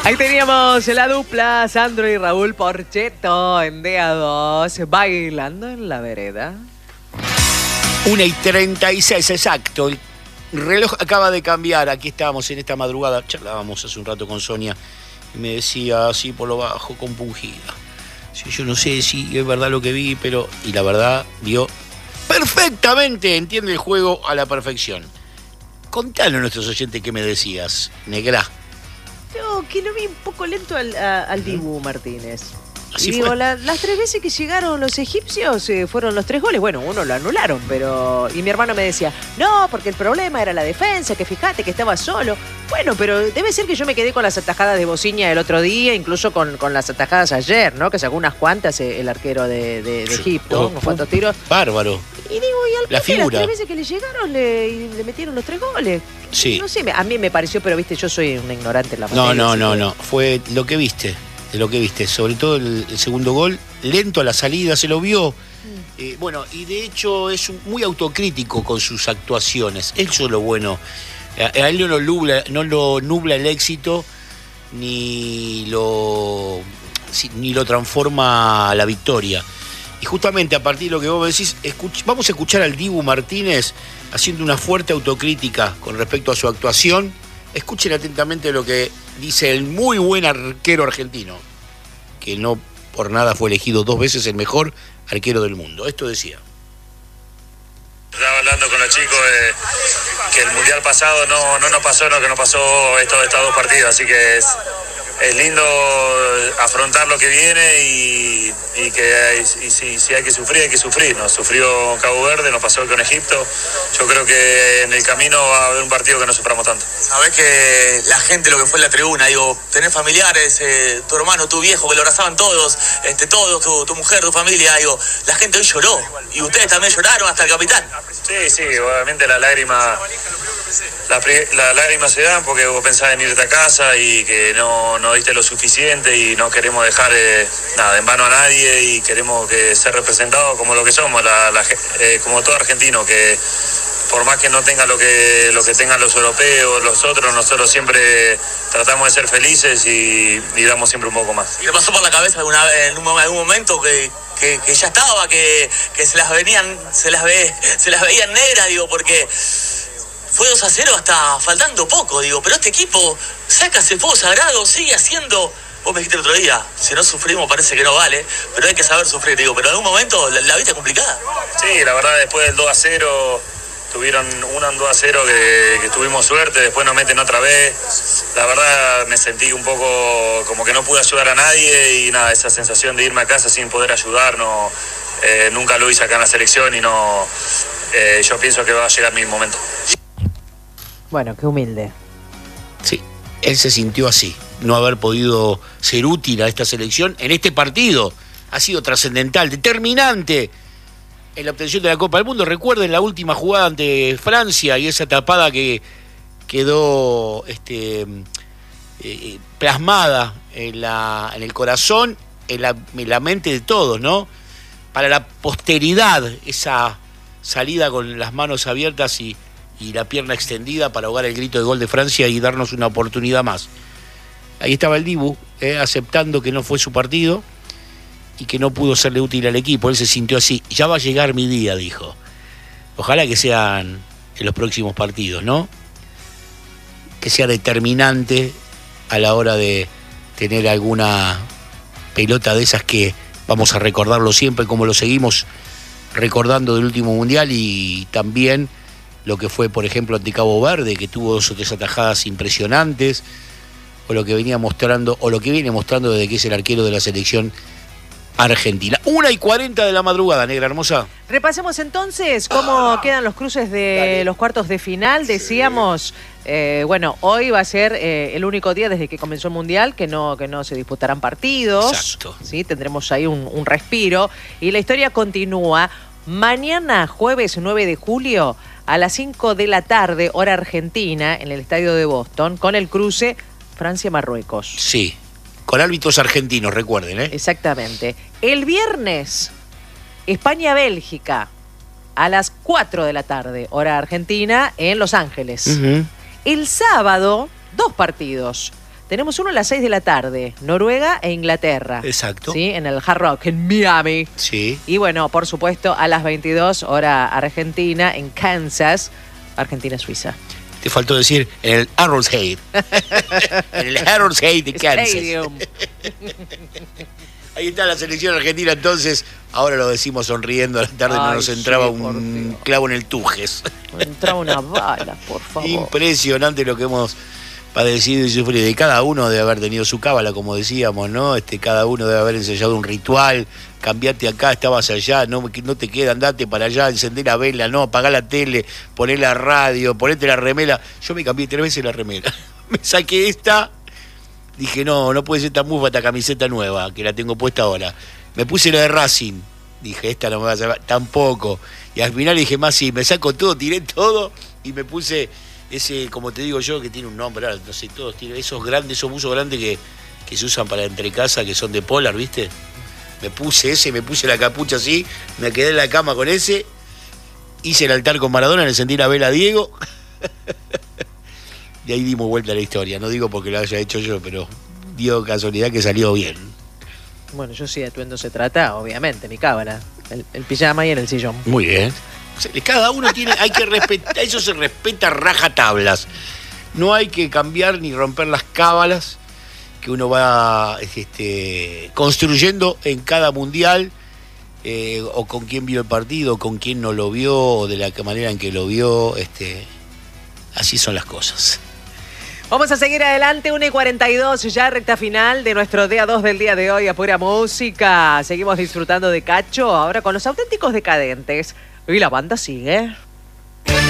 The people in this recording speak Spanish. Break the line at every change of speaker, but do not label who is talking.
Ahí teníamos la dupla Sandro y Raúl Porchetto en DA2, bailando en la vereda.
1:36 exacto. El reloj acaba de cambiar. Aquí estábamos en esta madrugada. Charlábamos hace un rato con Sonia y me decía así por lo bajo, compungida. Sí, yo no sé si es verdad lo que vi, pero... Y la verdad, vio perfectamente, entiende el juego a la perfección. Contale a nuestros oyentes qué me decías, negra.
No, que lo vi un poco lento al Dibu Martínez.
Así
y digo,
fue.
las 3 veces que llegaron los egipcios fueron los 3 goles. Bueno, uno lo anularon, pero... Y mi hermano me decía, no, porque el problema era la defensa, que fíjate que estaba solo. Bueno, pero debe ser que yo me quedé con las atajadas de Bociña el otro día, incluso con las atajadas ayer, ¿no? Que sacó unas cuantas el arquero de Egipto, unos cuantos tiros.
Bárbaro.
Y digo, y al
La
Pepe
figura.
las 3 veces que le llegaron le metieron los 3 goles.
Sí.
No sé, a mí me pareció, pero viste, yo soy un ignorante en la materia.
No. Fue lo que viste. De lo que viste, sobre todo el segundo gol, lento a la salida, se lo vio. Bueno, y de hecho es muy autocrítico con sus actuaciones. Eso es lo bueno. A él no lo nubla el éxito, ni lo transforma a la victoria. Y justamente a partir de lo que vos decís, vamos a escuchar al Dibu Martínez haciendo una fuerte autocrítica con respecto a su actuación. Escuchen atentamente lo que dice el muy buen arquero argentino, que no por nada fue elegido 2 veces el mejor arquero del mundo. Esto decía.
Estaba hablando con los chicos que el mundial pasado no nos pasó lo que nos pasó estos 2 partidos, así que es lindo afrontar lo que viene y si hay que sufrir. Nos sufrió Cabo Verde, nos pasó con Egipto. Yo creo que en el camino va a haber un partido que no suframos tanto.
Sabés que la gente, lo que fue en la tribuna, digo, tenés familiares, tu hermano, tu viejo, que lo abrazaban todos, tu mujer, tu familia, digo, la gente hoy lloró. Y ustedes también lloraron, hasta el capitán.
Sí, obviamente las lágrimas se dan porque vos pensás en irte a casa y que no diste lo suficiente y no queremos dejar nada en vano a nadie y queremos ser representados como lo que somos, como todo argentino, que por más que no tenga lo que tengan los europeos, nosotros siempre tratamos de ser felices y damos siempre un poco más.
¿Y le pasó por la cabeza en algún momento que ya estaba, que se las veían negras, digo, porque fue 2-0 hasta faltando poco, digo, pero este equipo saca ese fuego sagrado, sigue haciendo... Vos me dijiste el otro día, si no sufrimos parece que no vale, pero hay que saber sufrir, digo, pero en algún momento la vida es complicada.
Sí, la verdad, después del 2-0, tuvieron un 2-0 que tuvimos suerte, después nos meten otra vez. La verdad me sentí un poco como que no pude ayudar a nadie y nada, esa sensación de irme a casa sin poder ayudar, nunca lo hice acá en la selección y yo pienso que va a llegar mi momento.
Bueno, qué humilde.
Sí, él se sintió así, no haber podido ser útil a esta selección en este partido. Ha sido trascendental, determinante en la obtención de la Copa del Mundo. Recuerden la última jugada ante Francia y esa tapada que quedó plasmada en el corazón, en la mente de todos, ¿no? Para la posteridad, esa salida con las manos abiertas y la pierna extendida para ahogar el grito de gol de Francia y darnos una oportunidad más. Ahí estaba el Dibu, aceptando que no fue su partido y que no pudo serle útil al equipo. Él se sintió así. Ya va a llegar mi día, dijo. Ojalá que sean en los próximos partidos, ¿no? Que sea determinante a la hora de tener alguna pelota de esas que vamos a recordarlo siempre, como lo seguimos recordando del último mundial, y también lo que fue, por ejemplo, ante Cabo Verde, que tuvo 2 o 3 atajadas impresionantes, o lo que venía mostrando, o lo que viene mostrando desde que es el arquero de la selección argentina. 1:40 de la madrugada, negra hermosa.
Repasemos entonces cómo quedan los cruces de los cuartos de final. Decíamos, bueno, hoy va a ser el único día desde que comenzó el Mundial que no se disputarán partidos.
Exacto.
¿Sí? Tendremos ahí un respiro. Y la historia continúa. Mañana, jueves 9 de julio, a las 5 de la tarde, hora argentina, en el estadio de Boston, con el cruce Francia-Marruecos.
Sí, con árbitros argentinos, recuerden, ¿eh?
Exactamente. El viernes, España-Bélgica, a las 4 de la tarde, hora argentina, en Los Ángeles.
Uh-huh.
El sábado, 2 partidos. Tenemos uno a las 6 de la tarde, Noruega e Inglaterra.
Exacto.
¿Sí? En el Hard Rock, en Miami.
Sí.
Y bueno, por supuesto, a las 22, hora argentina, en Kansas, Argentina-Suiza.
Te faltó decir en el Arrowhead. En el Arrowhead de Kansas.
Stadium.
Ahí está la selección argentina, entonces. Ahora lo decimos sonriendo, a la tarde no nos entraba un clavo en el Tujes.
No entraba una bala, por favor.
Impresionante lo que hemos padecido y sufrido. Y cada uno debe haber tenido su cábala, como decíamos, ¿no? Cada uno debe haber ensayado un ritual. Cambiate acá, estabas allá, no te queda, andate para allá, encendé la vela, no, apagá la tele, poné la radio, ponete la remera. Yo me cambié 3 veces la remera. Me saqué esta, dije, no puede ser tan mufa esta camiseta nueva, que la tengo puesta ahora. Me puse la de Racing, dije, esta no me va a sacar, tampoco. Y al final dije, más sí, me saco todo, tiré todo y me puse ese, como te digo yo, que tiene un nombre, no sé, todos tienen esos grandes, esos buzos grandes que se usan para entrecasa, que son de Polar, ¿viste? Me puse ese, me puse la capucha así, me quedé en la cama con ese, hice el altar con Maradona, le encendí la vela a Diego. Y ahí dimos vuelta a la historia. No digo porque lo haya hecho yo, pero dio casualidad que salió bien.
Bueno, yo sí de atuendo se trata, obviamente, mi cábala. El pijama y en el sillón.
Muy bien. Cada uno tiene, hay que respetar, eso se respeta rajatablas. No hay que cambiar ni romper las cábalas que uno va construyendo en cada mundial, o con quién vio el partido, con quién no lo vio, o de la manera en que lo vio. Así son las cosas.
Vamos a seguir adelante, 1:42, ya recta final de nuestro día 2 del día de hoy, a pura música. Seguimos disfrutando de Cacho, ahora con los auténticos decadentes. Y la banda sigue.